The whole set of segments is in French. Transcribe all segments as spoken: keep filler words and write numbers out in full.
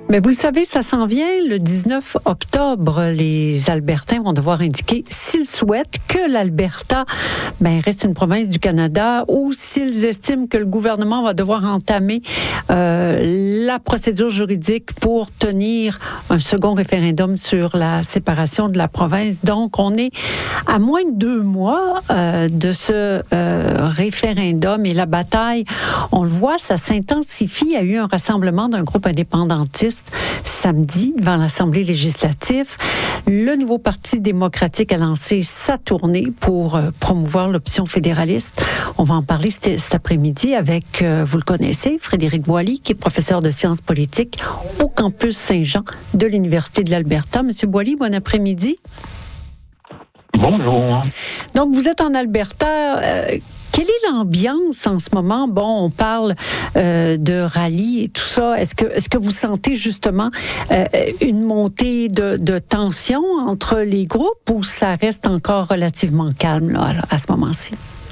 Mais vous le savez, ça s'en vient le dix-neuf octobre. Les Albertains vont devoir indiquer s'ils souhaitent que l'Alberta ben, reste une province du Canada ou s'ils estiment que le gouvernement va devoir entamer euh, la procédure juridique pour tenir un second référendum sur la séparation de la province. Donc, on est à moins de deux mois euh, de ce euh, référendum et la bataille, on le voit, ça s'intensifie. Il y a eu un rassemblement d'un groupe indépendantiste samedi devant l'Assemblée législative. Le nouveau Parti démocratique a lancé sa tournée pour euh, promouvoir l'option fédéraliste. On va en parler cet, cet après-midi avec, euh, vous le connaissez, Frédéric Boily, qui est professeur de sciences politiques au campus Saint-Jean de l'Université de l'Alberta. Monsieur Boily, bon après-midi. Bonjour. Donc, vous êtes en Alberta. Euh, Quelle est l'ambiance en ce moment? Bon, on parle euh, de rallye et tout ça. Est-ce que, est-ce que vous sentez justement euh, une montée de, de tension entre les groupes ou ça reste encore relativement calme là, à ce moment-ci?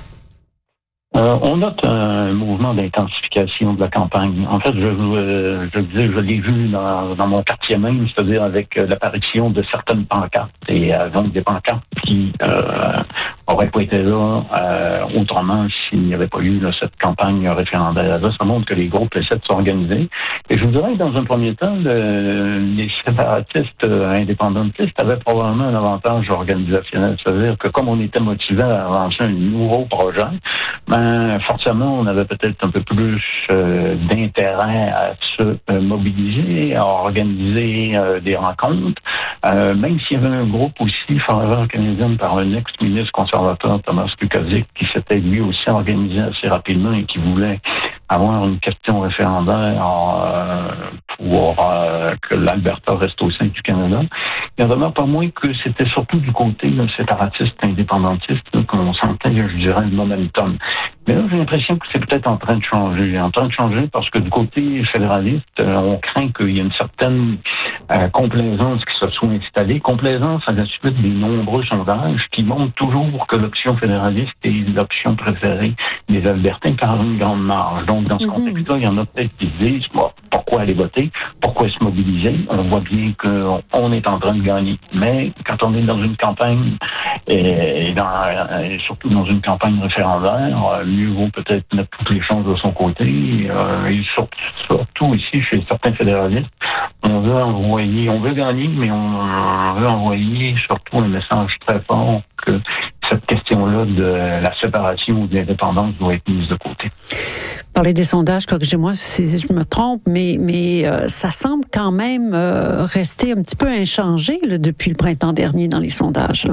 Euh, on note un mouvement d'intensification de la campagne. En fait, je, euh, je disais, je l'ai vu dans, dans mon quartier même, c'est-à-dire avec euh, l'apparition de certaines pancartes et euh, donc des pancartes qui euh, auraient pas été là euh, autrement s'il n'y avait pas eu là, cette campagne référendaire. Là, ça montre que les groupes essaient de s'organiser. Et je vous dirais que dans un premier temps, le, les séparatistes euh, indépendantistes avaient probablement un avantage organisationnel, c'est-à-dire que comme on était motivé à avancer un nouveau projet, ben, forcément, on avait peut-être un peu plus euh, d'intérêt à se euh, mobiliser, à organiser euh, des rencontres, euh, même s'il y avait un groupe aussi, Faveur canadienne, par un ex-ministre conservateur, Thomas Kukazik, qui s'était lui aussi organisé assez rapidement et qui voulait avoir une question référendaire euh, pour euh, que l'Alberta reste au sein du Canada. Il n'en demeure pas moins que c'était surtout du côté là, séparatiste, indépendantiste, là, qu'on sentait, je dirais, le momentum. Mais là, j'ai l'impression que c'est peut-être en train de changer. En train de changer parce que du côté fédéraliste, euh, on craint qu'il y ait une certaine euh, complaisance qui se soit installée. Complaisance à la suite des nombreux sondages qui montrent toujours que l'option fédéraliste est l'option préférée des Albertains par une grande marge. Donc, dans ce mm-hmm. contexte-là, il y en a peut-être qui disent bon, pourquoi aller voter, pourquoi se mobiliser. On voit bien qu'on est en train de gagner. Mais quand on est dans une campagne, et, dans, et surtout dans une campagne référendaire, mieux vaut peut-être mettre toutes les chances de son côté. Euh, et surtout, surtout ici, chez certains fédéralistes, on veut envoyer, on veut gagner, mais on veut envoyer surtout un message très fort que cette question-là de la séparation ou de l'indépendance doit être mise de côté. Parler des sondages, corrigez-moi si je me trompe, mais, mais euh, ça semble quand même euh, rester un petit peu inchangé là, depuis le printemps dernier dans les sondages. Là.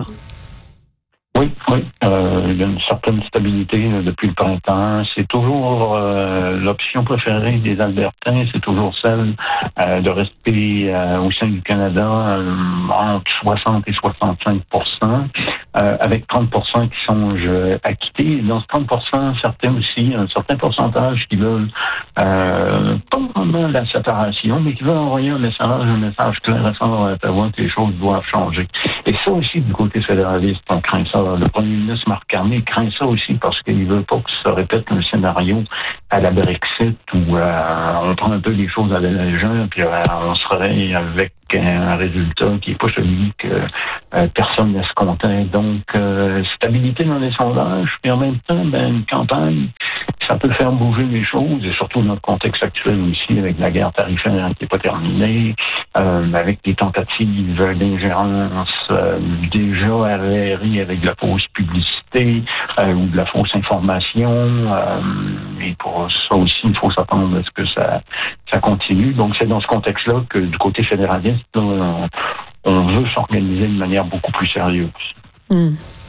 Oui, oui. Euh, il y a une certaine stabilité là, depuis le printemps. C'est toujours euh, l'option préférée des Albertains, c'est toujours celle euh, de rester euh, au sein du Canada euh, entre soixante et soixante-cinq pour cent, euh, avec trente pour cent qui songent à quitter. Dans ce trente pour cent, certains aussi, un certain pourcentage qui veulent euh, pas vraiment la séparation, mais qui veulent envoyer un message, un message clair et fort à Ottawa que les choses doivent changer. Et ça aussi, du côté fédéraliste, on craint ça. Le premier ministre Marc Carney craint ça aussi parce qu'il ne veut pas que ça répète un scénario à la Brexit où euh, on prend un peu les choses à la légère puis euh, on serait avec un résultat qui n'est pas celui que euh, personne n'escomptait. Donc, euh, stabilité dans les sondages, puis en même temps, ben, une campagne, ça peut faire bouger les choses, et surtout dans le contexte actuel aussi, avec la guerre tarifaire qui n'est pas terminée, euh, avec des tentatives d'ingérence euh, déjà avérées avec de la fausse publicité euh, ou de la fausse information. Euh, et pour ça aussi, il faut s'attendre à ce que ça, ça continue. Donc, c'est dans ce contexte-là que du côté fédéraliste, on, on veut s'organiser de manière beaucoup plus sérieuse. Mmh.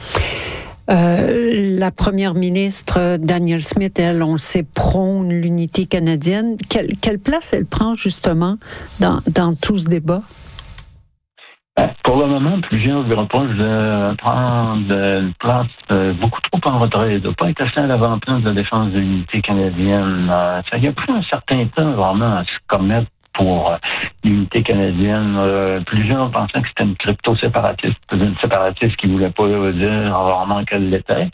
Euh, la première ministre Danielle Smith, elle, on le sait, prône l'unité canadienne. Quelle, quelle place elle prend justement dans, dans tout ce débat? Pour le moment, plusieurs lui reprochent de prendre une place beaucoup trop en retrait, de ne pas être assez à l'avant-plan de la défense de l'unité canadienne. Ça y a pris un certain temps vraiment à se commettre pour l'unité canadienne. Euh, plusieurs pensaient que c'était une crypto-séparatiste, une séparatiste qui ne voulait pas dire vraiment qu'elle l'était.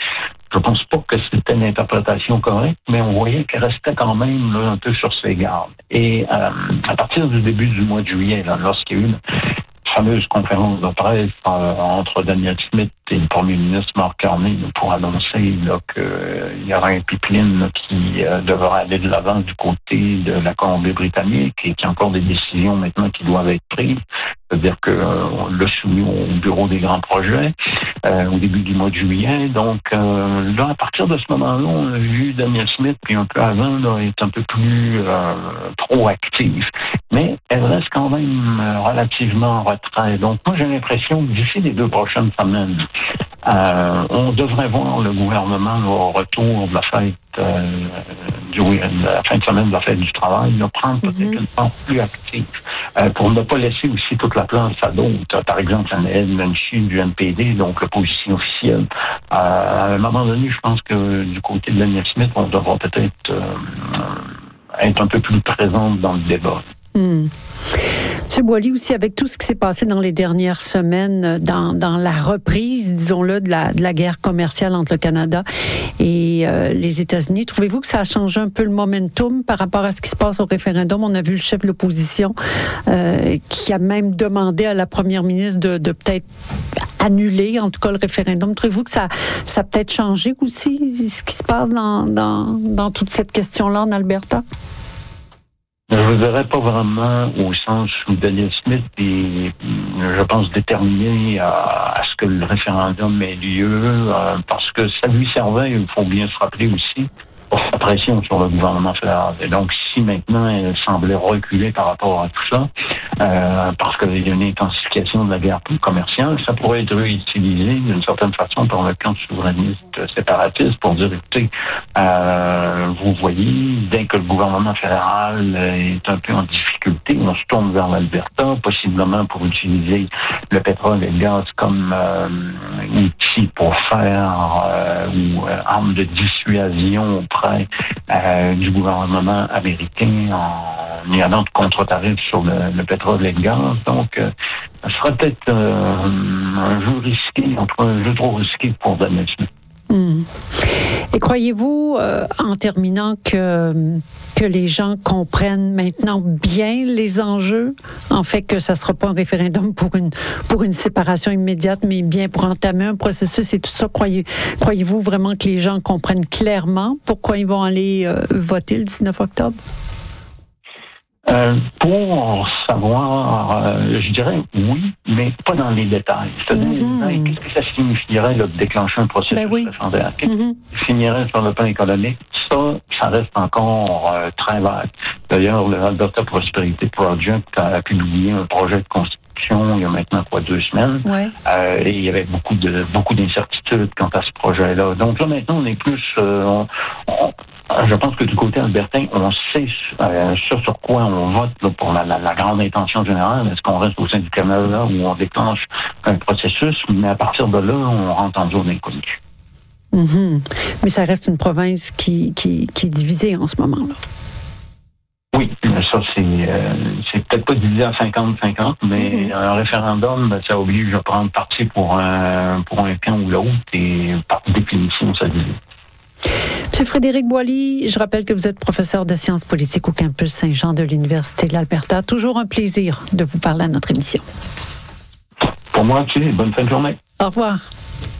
Je pense pas que c'était l'interprétation correcte, mais on voyait qu'elle restait quand même là, un peu sur ses gardes. Et euh, à partir du début du mois de juillet, là, lorsqu'il y a eu une fameuse conférence de presse euh, entre Daniel Smith et le premier ministre Mark Carney pour annoncer là, qu'il euh, y aura un pipeline là, qui euh, devra aller de l'avant du côté de la Colombie-Britannique et qu'il y a encore des décisions maintenant qui doivent être prises. C'est-à-dire que euh, on l'a soumis au bureau des grands projets euh, au début du mois de juillet. Donc euh, là, à partir de ce moment-là, on a vu Daniel Smith, puis un peu avant, là, est un peu plus euh, proactif. Mais elle reste quand même euh, relativement en retrait. Donc moi, j'ai l'impression que d'ici les deux prochaines semaines, euh, on devrait voir le gouvernement là, au retour de la fête euh, du, de la fin de semaine de la fête du travail, là, prendre peut-être mm-hmm. une place plus active euh, pour ne pas laisser aussi toute la place à d'autres. Par exemple, Ed Menchie du N P D, donc l'opposition officielle. Euh, à un moment donné, je pense que du côté de Daniel Smith, on devra peut-être euh, être un peu plus présente dans le débat. Mmh. M. Boily, aussi, avec tout ce qui s'est passé dans les dernières semaines, dans, dans la reprise, disons-le, de la, de la guerre commerciale entre le Canada et euh, les États-Unis, trouvez-vous que ça a changé un peu le momentum par rapport à ce qui se passe au référendum? On a vu le chef de l'opposition euh, qui a même demandé à la première ministre de, de peut-être annuler, en tout cas, le référendum. Trouvez-vous que ça, ça a peut-être changé aussi, ce qui se passe dans, dans, dans toute cette question-là en Alberta? Je ne dirais pas vraiment au sens où Daniel Smith est, je pense, déterminé à, à ce que le référendum ait lieu, euh, parce que ça lui servait, il faut bien se rappeler aussi, pour la pression sur le gouvernement fédéral. Et donc, si maintenant elle semblait reculer par rapport à tout ça, euh, parce qu'il y a une intensification de la guerre commerciale, ça pourrait être utilisé d'une certaine façon par le camp souverainiste séparatiste pour dire, écoutez, euh, vous voyez, dès que le gouvernement fédéral est un peu en difficulté, on se tourne vers l'Alberta, possiblement pour utiliser le pétrole et le gaz comme euh, outil pour faire euh, ou euh, arme de dissuasion auprès euh, du gouvernement américain en y allant de contre-tarifs sur le, le pétrole et le gaz. Donc, euh, ce sera peut-être euh, un jeu risqué, en tout cas un jeu trop risqué pour Daniel Smith. Mmh. Et croyez-vous, euh, en terminant, que, que les gens comprennent maintenant bien les enjeux, en fait que ça ne sera pas un référendum pour une, pour une séparation immédiate, mais bien pour entamer un processus et tout ça? Croyez, croyez-vous vraiment que les gens comprennent clairement pourquoi ils vont aller euh, voter le dix-neuf octobre? Euh, pour savoir, euh, je dirais oui, mais pas dans les détails. C'est-à-dire, mm-hmm. qu'est-ce que ça signifierait là, de déclencher un processus ben oui. référendaire? Qu'est-ce mm-hmm. qui finirait sur le plan économique? Ça, ça reste encore euh, très vague. D'ailleurs, le Alberta Prosperity Project a publié un projet de constitution il y a maintenant quoi deux semaines. Ouais. Euh, et il y avait beaucoup de beaucoup d'incertitudes quant à ce projet-là. Donc là maintenant, on est plus euh, on, on, je pense que du côté albertain, on sait euh, sur, sur quoi on vote là, pour la, la, la grande intention générale. Est-ce qu'on reste au sein du Canada où on déclenche un processus, mais à partir de là, on rentre en zone inconnue. Mm-hmm. Mais ça reste une province qui, qui, qui est divisée en ce moment-là. Oui, mais ça, c'est, euh, c'est peut-être pas divisé à cinquante cinquante, mais mm-hmm. un référendum, ça oblige à prendre parti pour un, pour un camp ou l'autre, et par définition, ça divise. M. Frédéric Boily, je rappelle que vous êtes professeur de sciences politiques au campus Saint-Jean de l'Université de l'Alberta. Toujours un plaisir de vous parler à notre émission. Pour moi, tu sais, bonne fin de journée. Au revoir.